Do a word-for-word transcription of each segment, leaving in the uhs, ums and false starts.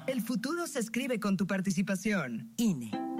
El futuro se escribe con tu participación. I N E.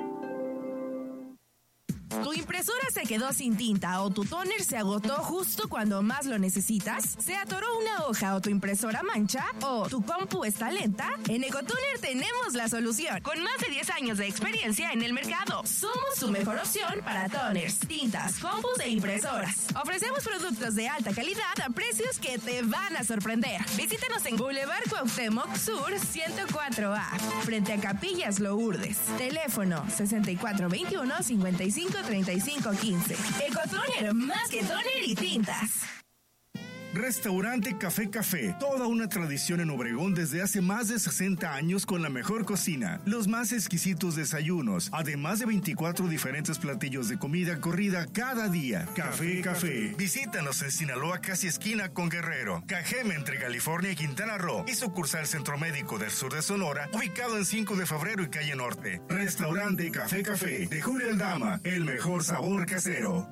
¿Tu impresora se quedó sin tinta o tu tóner se agotó justo cuando más lo necesitas? ¿Se atoró una hoja o tu impresora mancha? ¿O tu compu está lenta? En Ecotoner tenemos la solución. Con más de diez años de experiencia en el mercado, somos tu mejor opción para toners, tintas, compus e impresoras. Ofrecemos productos de alta calidad a precios que te van a sorprender. Visítanos en Boulevard Cuauhtémoc Sur ciento cuatro A, frente a Capillas Lourdes. Teléfono sesenta y cuatro veintiuno, cincuenta y cinco treinta y cinco quince. Ecotoner, más que toner y tintas. Restaurante Café Café, toda una tradición en Obregón desde hace más de sesenta años con la mejor cocina, los más exquisitos desayunos, además de veinticuatro diferentes platillos de comida corrida cada día. Café Café, visítanos en Sinaloa, casi esquina con Guerrero, Cajeme entre California y Quintana Roo, y sucursal Centro Médico del Sur de Sonora, ubicado en cinco de febrero y Calle Norte. Restaurante Café Café, de Julio Aldama, el mejor sabor casero.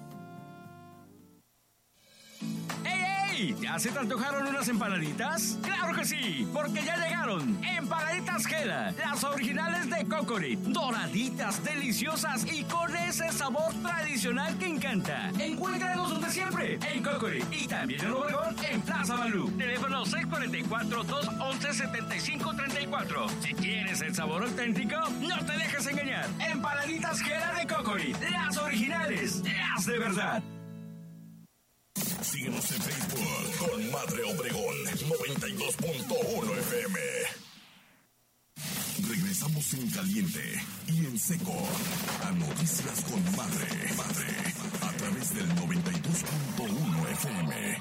¿Ya se te antojaron unas empanaditas? ¡Claro que sí! Porque ya llegaron Empanaditas Jeda, las originales de Cocorit, doraditas, deliciosas y con ese sabor tradicional que encanta. Encuéntranos donde siempre, en Cocorit y también en Obregón, en Plaza Balú. Teléfono seis cuatro cuatro, dos once, setenta y cinco treinta y cuatro. Si quieres el sabor auténtico, no te dejes engañar. Empanaditas Jeda de Cocorit, las originales, las de verdad. Síguenos en Facebook con Madre Obregón noventa y dos punto uno F M. Regresamos en caliente y en seco a Noticias con Madre, Madre, a través del noventa y dos punto uno F M.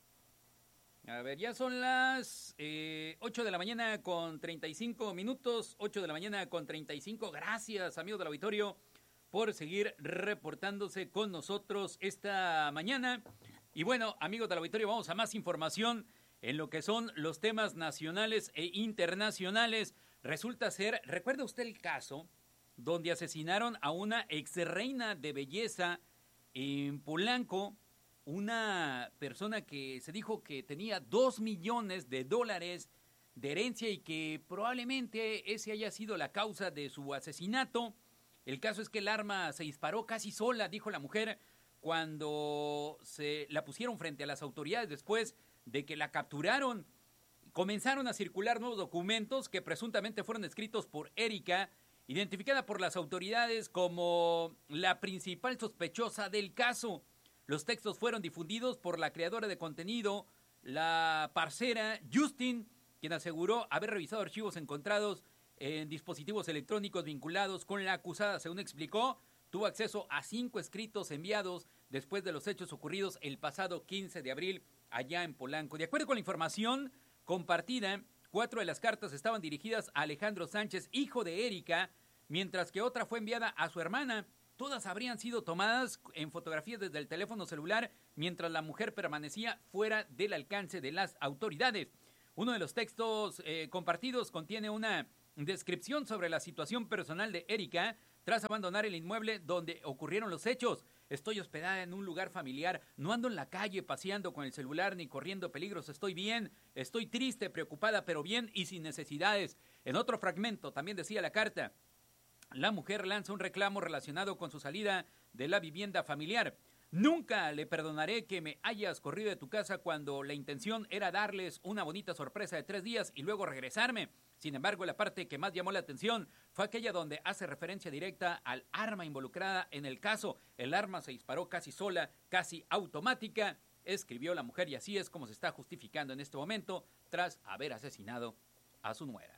A ver, ya son las eh, ocho de la mañana con treinta y cinco minutos, ocho de la mañana con treinta y cinco. Gracias, amigos del auditorio, por seguir reportándose con nosotros esta mañana. Y bueno, amigos del auditorio, vamos a más información en lo que son los temas nacionales e internacionales. Resulta ser, ¿recuerda usted el caso donde asesinaron a una ex reina de belleza en Polanco? Una persona que se dijo que tenía dos millones de dólares de herencia y que probablemente ese haya sido la causa de su asesinato. El caso es que el arma se disparó casi sola, dijo la mujer, cuando se la pusieron frente a las autoridades después de que la capturaron. Comenzaron a circular nuevos documentos que presuntamente fueron escritos por Erika, identificada por las autoridades como la principal sospechosa del caso. Los textos fueron difundidos por la creadora de contenido, la parcera Justin, quien aseguró haber revisado archivos encontrados en dispositivos electrónicos vinculados con la acusada. Según explicó, tuvo acceso a cinco escritos enviados después de los hechos ocurridos el pasado quince de abril allá en Polanco. De acuerdo con la información compartida, cuatro de las cartas estaban dirigidas a Alejandro Sánchez, hijo de Erika, mientras que otra fue enviada a su hermana. Todas habrían sido tomadas en fotografías desde el teléfono celular mientras la mujer permanecía fuera del alcance de las autoridades. Uno de los textos eh, compartidos contiene una descripción sobre la situación personal de Erika tras abandonar el inmueble donde ocurrieron los hechos. Estoy hospedada en un lugar familiar, no ando en la calle paseando con el celular ni corriendo peligros, estoy bien, estoy triste, preocupada, pero bien y sin necesidades. En otro fragmento también decía la carta, la mujer lanza un reclamo relacionado con su salida de la vivienda familiar. Nunca le perdonaré que me hayas corrido de tu casa cuando la intención era darles una bonita sorpresa de tres días y luego regresarme. Sin embargo, la parte que más llamó la atención fue aquella donde hace referencia directa al arma involucrada en el caso. El arma se disparó casi sola, casi automática, escribió la mujer, y así es como se está justificando en este momento tras haber asesinado a su nuera.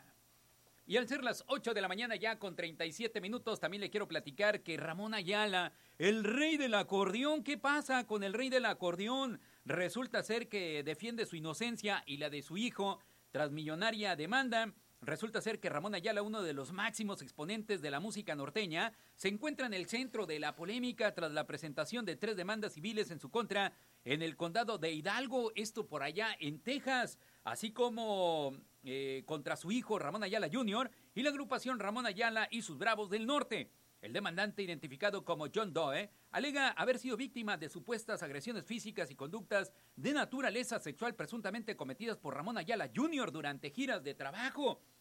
Y al ser las ocho de la mañana ya con treinta y siete minutos, también le quiero platicar que Ramón Ayala, el rey del acordeón, ¿qué pasa con el rey del acordeón? Resulta ser que defiende su inocencia y la de su hijo tras millonaria demanda. Resulta ser que Ramón Ayala, uno de los máximos exponentes de la música norteña, se encuentra en el centro de la polémica tras la presentación de tres demandas civiles en su contra en el condado de Hidalgo, esto por allá en Texas, así como eh, contra su hijo Ramón Ayala junior y la agrupación Ramón Ayala y sus Bravos del Norte. El demandante, identificado como John Doe, alega haber sido víctima de supuestas agresiones físicas y conductas de naturaleza sexual presuntamente cometidas por Ramón Ayala junior durante giras de trabajo.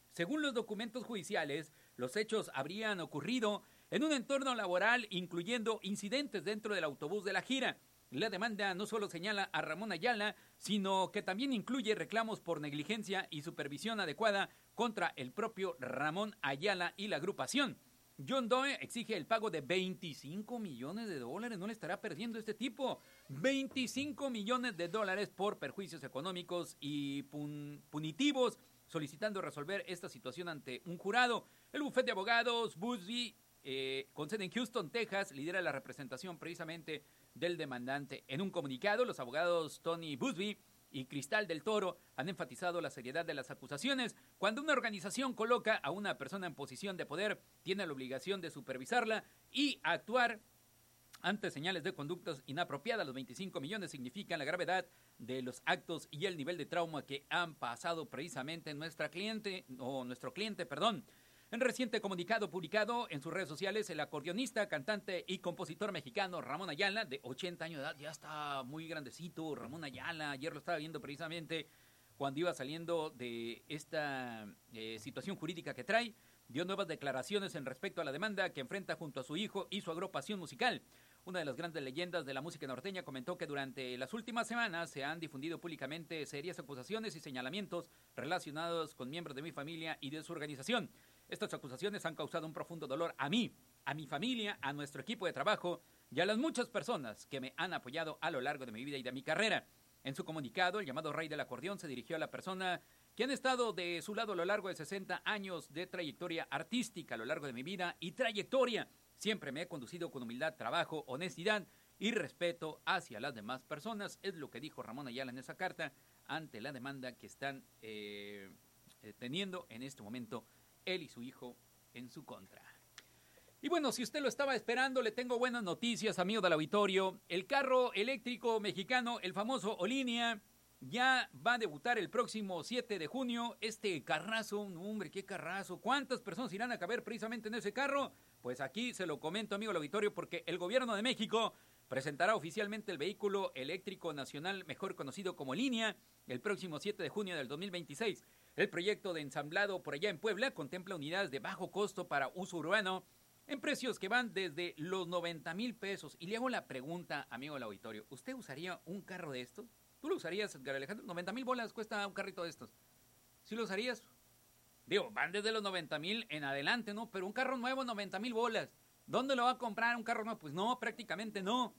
Según los documentos judiciales, los hechos habrían ocurrido en un entorno laboral, incluyendo incidentes dentro del autobús de la gira. La demanda no solo señala a Ramón Ayala, sino que también incluye reclamos por negligencia y supervisión adecuada contra el propio Ramón Ayala y la agrupación. John Doe exige el pago de veinticinco millones de dólares. No le estará perdiendo este tipo. veinticinco millones de dólares por perjuicios económicos y pun- punitivos, solicitando resolver esta situación ante un jurado. El bufete de abogados Busby, eh, con sede en Houston, Texas, lidera la representación precisamente del demandante. En un comunicado, los abogados Tony Busby y Cristal del Toro han enfatizado la seriedad de las acusaciones. Cuando una organización coloca a una persona en posición de poder, tiene la obligación de supervisarla y actuar ante señales de conductas inapropiadas. Los veinticinco millones significan la gravedad de los actos y el nivel de trauma que han pasado precisamente nuestra cliente, o nuestro cliente, perdón. En reciente comunicado publicado en sus redes sociales, el acordeonista, cantante y compositor mexicano Ramón Ayala, de ochenta años de edad, ya está muy grandecito. Ramón Ayala, ayer lo estaba viendo precisamente cuando iba saliendo de esta eh, situación jurídica que trae, dio nuevas declaraciones en respecto a la demanda que enfrenta junto a su hijo y su agrupación musical. Una de las grandes leyendas de la música norteña comentó que durante las últimas semanas se han difundido públicamente serias acusaciones y señalamientos relacionados con miembros de mi familia y de su organización. Estas acusaciones han causado un profundo dolor a mí, a mi familia, a nuestro equipo de trabajo y a las muchas personas que me han apoyado a lo largo de mi vida y de mi carrera. En su comunicado, el llamado Rey del Acordeón se dirigió a la persona que han estado de su lado a lo largo de sesenta años de trayectoria artística, a lo largo de mi vida y trayectoria. Siempre me he conducido con humildad, trabajo, honestidad y respeto hacia las demás personas. Es lo que dijo Ramón Ayala en esa carta ante la demanda que están eh, eh, teniendo en este momento él y su hijo en su contra. Y bueno, si usted lo estaba esperando, le tengo buenas noticias, amigo del auditorio. El carro eléctrico mexicano, el famoso Olinia, ya va a debutar el próximo siete de junio. Este carrazo, hombre, qué carrazo. ¿Cuántas personas irán a caber precisamente en ese carro? Pues aquí se lo comento, amigo del auditorio, porque el gobierno de México presentará oficialmente el vehículo eléctrico nacional, mejor conocido como Línea, el próximo siete de junio del dos mil veintiséis. El proyecto de ensamblado por allá en Puebla contempla unidades de bajo costo para uso urbano en precios que van desde los noventa mil pesos. Y le hago la pregunta, amigo del auditorio, ¿usted usaría un carro de estos? ¿Tú lo usarías, Edgar Alejandro? noventa mil bolas cuesta un carrito de estos. ¿Sí lo usarías? Digo, van desde los noventa mil en adelante, ¿no? Pero un carro nuevo, noventa mil bolas. ¿Dónde lo va a comprar un carro nuevo? Pues no, prácticamente no.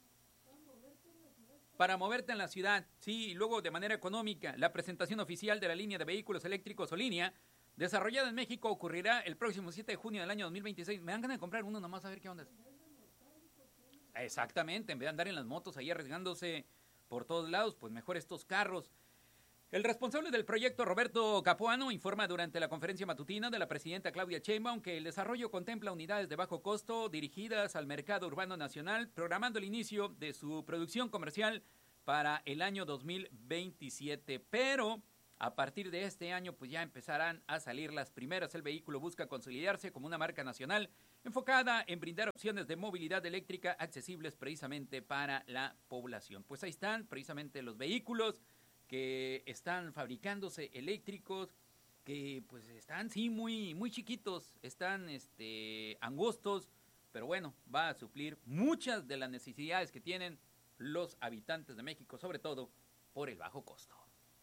Para moverte en la ciudad, sí, y luego de manera económica. La presentación oficial de la línea de vehículos eléctricos o Línea, desarrollada en México, ocurrirá el próximo siete de junio del año dos mil veintiséis. Me dan ganas de comprar uno nomás a ver qué onda. Exactamente, en vez de andar en las motos ahí arriesgándose por todos lados, pues mejor estos carros. El responsable del proyecto, Roberto Capuano, informa durante la conferencia matutina de la presidenta Claudia Sheinbaum que el desarrollo contempla unidades de bajo costo dirigidas al mercado urbano nacional, programando el inicio de su producción comercial para el año dos mil veintisiete. Pero a partir de este año, pues ya empezarán a salir las primeras. El vehículo busca consolidarse como una marca nacional enfocada en brindar opciones de movilidad eléctrica accesibles precisamente para la población. Pues ahí están precisamente los vehículos que están fabricándose eléctricos, que pues están sí muy muy chiquitos, están este angostos, pero bueno, va a suplir muchas de las necesidades que tienen los habitantes de México, sobre todo por el bajo costo.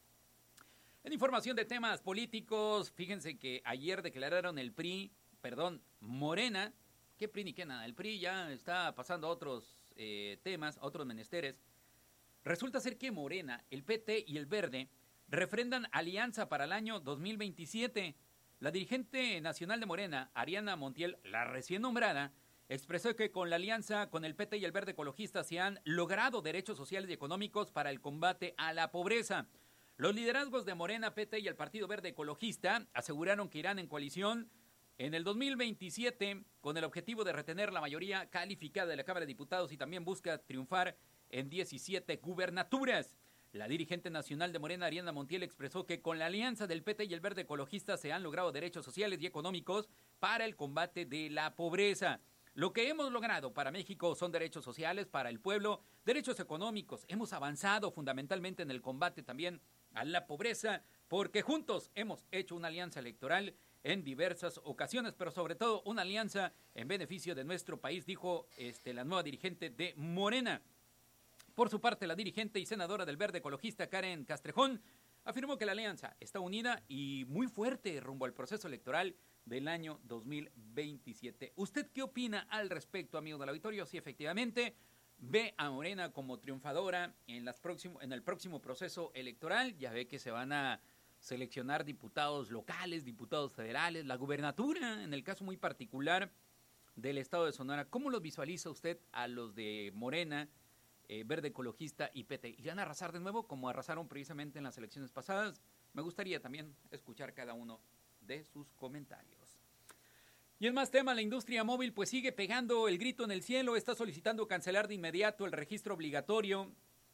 En información de temas políticos, fíjense que ayer declararon el P R I, perdón, Morena, ¿qué P R I ni qué nada? El P R I ya está pasando a otros eh, temas, a otros menesteres. Resulta ser que Morena, el P T y el Verde refrendan alianza para el año dos mil veintisiete. La dirigente nacional de Morena, Ariana Montiel, la recién nombrada, expresó que con la alianza con el P T y el Verde Ecologista se han logrado derechos sociales y económicos para el combate a la pobreza. Los liderazgos de Morena, P T y el Partido Verde Ecologista aseguraron que irán en coalición en el dos mil veintisiete con el objetivo de retener la mayoría calificada de la Cámara de Diputados y también busca triunfar en diecisiete gubernaturas. La dirigente nacional de Morena, Ariana Montiel, expresó que con la alianza del P T y el Verde Ecologista se han logrado derechos sociales y económicos para el combate de la pobreza. Lo que hemos logrado para México son derechos sociales para el pueblo, derechos económicos. Hemos avanzado fundamentalmente en el combate también a la pobreza, porque juntos hemos hecho una alianza electoral en diversas ocasiones, pero sobre todo una alianza en beneficio de nuestro país, dijo este, la nueva dirigente de Morena. Por su parte, la dirigente y senadora del Verde Ecologista, Karen Castrejón, afirmó que la alianza está unida y muy fuerte rumbo al proceso electoral del año dos mil veintisiete. ¿Usted qué opina al respecto, amigo del auditorio? Si efectivamente ve a Morena como triunfadora en, las próximo, en el próximo proceso electoral, ya ve que se van a seleccionar diputados locales, diputados federales, la gubernatura, en el caso muy particular del estado de Sonora. ¿Cómo los visualiza usted a los de Morena, eh, Verde Ecologista y P T? ¿Irán a arrasar de nuevo como arrasaron precisamente en las elecciones pasadas? Me gustaría también escuchar cada uno de sus comentarios. Y en más tema, la industria móvil pues sigue pegando el grito en el cielo, está solicitando cancelar de inmediato el registro obligatorio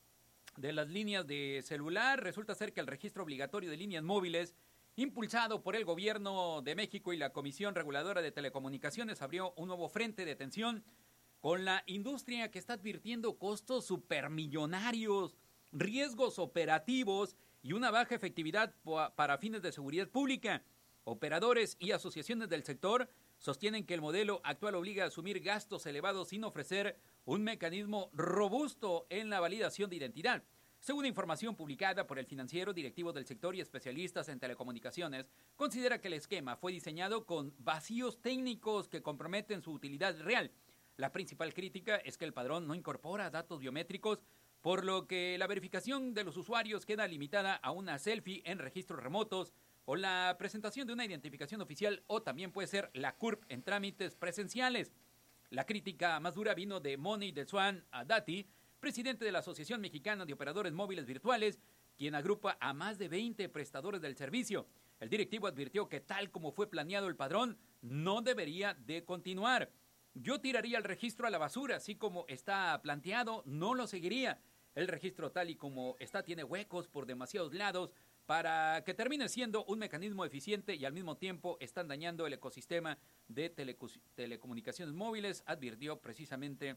de las líneas de celular. Resulta ser que el registro obligatorio de líneas móviles, impulsado por el Gobierno de México y la Comisión Reguladora de Telecomunicaciones, abrió un nuevo frente de tensión con la industria, que está advirtiendo costos supermillonarios, riesgos operativos y una baja efectividad para fines de seguridad pública. Operadores y asociaciones del sector sostienen que el modelo actual obliga a asumir gastos elevados sin ofrecer un mecanismo robusto en la validación de identidad. Según información publicada por El Financiero, directivos del sector y especialistas en telecomunicaciones considera que el esquema fue diseñado con vacíos técnicos que comprometen su utilidad real. La principal crítica es que el padrón no incorpora datos biométricos, por lo que la verificación de los usuarios queda limitada a una selfie en registros remotos o la presentación de una identificación oficial, o también puede ser la C U R P en trámites presenciales. La crítica más dura vino de Moni de Swan Adati, presidente de la Asociación Mexicana de Operadores Móviles Virtuales, quien agrupa a más de veinte prestadores del servicio. El directivo advirtió que tal como fue planeado el padrón, no debería de continuar. Yo tiraría el registro a la basura, así como está planteado, no lo seguiría. El registro tal y como está tiene huecos por demasiados lados para que termine siendo un mecanismo eficiente y al mismo tiempo están dañando el ecosistema de telecu- telecomunicaciones móviles, advirtió precisamente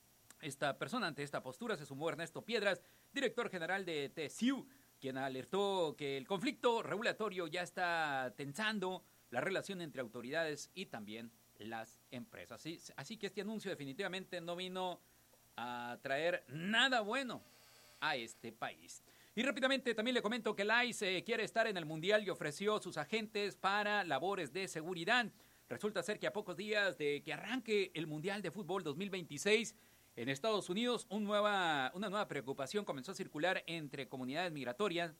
esta persona. Ante esta postura se sumó Ernesto Piedras, director general de T C I U, quien alertó que el conflicto regulatorio ya está tensando la relación entre autoridades y también las empresas. Así, así que este anuncio definitivamente no vino a traer nada bueno a este país. Y rápidamente también le comento que la I C E quiere estar en el Mundial y ofreció sus agentes para labores de seguridad. Resulta ser que a pocos días de que arranque el Mundial de Fútbol dos mil veintiséis en Estados Unidos, un nueva, una nueva preocupación comenzó a circular entre comunidades migratorias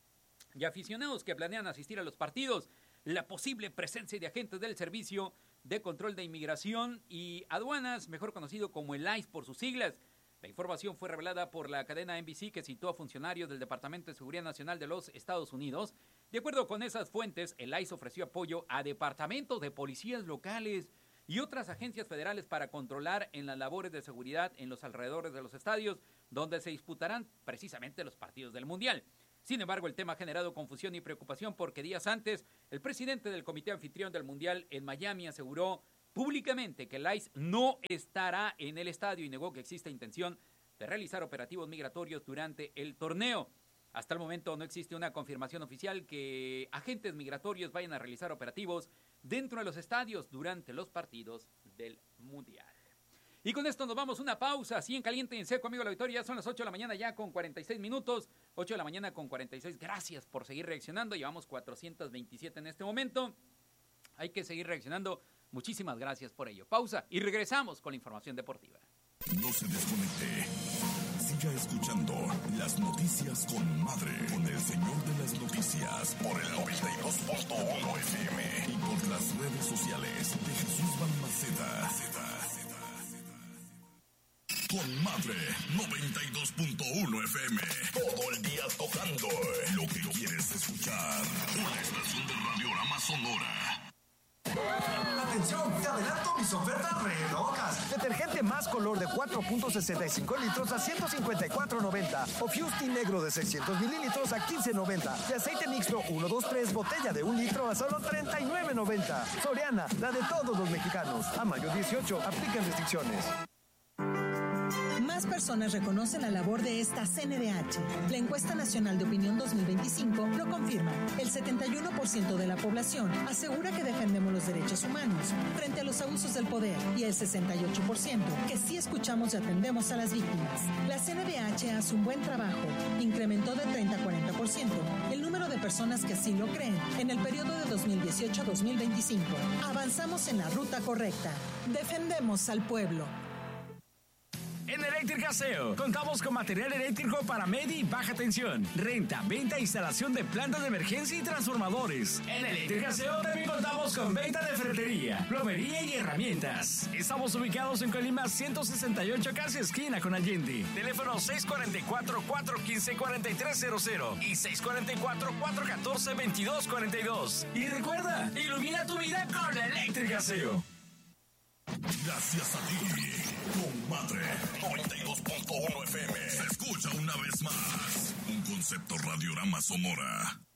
y aficionados que planean asistir a los partidos. La posible presencia de agentes del Servicio de Control de Inmigración y Aduanas, mejor conocido como el I C E por sus siglas. La información fue revelada por la cadena N B C, que citó a funcionarios del Departamento de Seguridad Nacional de los Estados Unidos. De acuerdo con esas fuentes, el I C E ofreció apoyo a departamentos de policías locales y otras agencias federales para controlar en las labores de seguridad en los alrededores de los estadios donde se disputarán precisamente los partidos del Mundial. Sin embargo, el tema ha generado confusión y preocupación porque días antes, el presidente del comité anfitrión del Mundial en Miami aseguró públicamente que el I C E no estará en el estadio y negó que exista intención de realizar operativos migratorios durante el torneo. Hasta el momento no existe una confirmación oficial que agentes migratorios vayan a realizar operativos dentro de los estadios durante los partidos del Mundial. Y con esto nos vamos a una pausa, así en caliente y en seco, amigo de la Victoria. Son las ocho de la mañana ya con cuarenta y seis minutos, ocho de la mañana con cuarenta y seis. Gracias por seguir reaccionando, llevamos cuatrocientos veintisiete en este momento. Hay que seguir reaccionando. Muchísimas gracias por ello. Pausa y regresamos con la información deportiva. No se desconecte. Siga escuchando las noticias con Madre, con el señor de las noticias, por el noventa y dos punto uno F M y por las redes sociales de Jesús Balmaceda. Con Madre, noventa y dos punto uno F M. Todo el día tocando lo que quieres escuchar. Una estación de Radiorama Sonora. Atención, te adelanto mis ofertas re locas. Detergente Más Color de cuatro punto sesenta y cinco litros a ciento cincuenta y cuatro noventa. O Fusti Negro de seiscientos mililitros a quince noventa. Y aceite mixto uno dos tres botella de un litro a solo treinta y nueve noventa. Soriana, la de todos los mexicanos. A mayo dieciocho, aplican restricciones. más personas reconocen la labor de esta C N D H. La encuesta nacional de opinión dos mil veinticinco lo confirma. El setenta y uno por ciento de la población asegura que defendemos los derechos humanos frente a los abusos del poder y el sesenta y ocho por ciento que sí escuchamos y atendemos a las víctimas. La C N D H hace un buen trabajo. Incrementó de treinta a cuarenta por ciento el número de personas que sí lo creen en el periodo de dos mil dieciocho a dos mil veinticinco. Avanzamos en la ruta correcta. Defendemos al pueblo. En Electricaseo contamos con material eléctrico para media y baja tensión, renta, venta e instalación de plantas de emergencia y transformadores. En Electricaseo también contamos con venta de ferretería, plomería y herramientas. Estamos ubicados en Colima ciento sesenta y ocho, casi esquina con Allende. Teléfono seis cuatro cuatro, cuatro uno cinco, cuatro tres cero cero y seis cuatro cuatro, cuatro uno cuatro, veintidós cuarenta y dos. Y recuerda, ilumina tu vida con Electricaseo. Gracias a ti, compadre. noventa y dos punto uno F M. Se escucha una vez más. Un concepto Radiorama Sonora.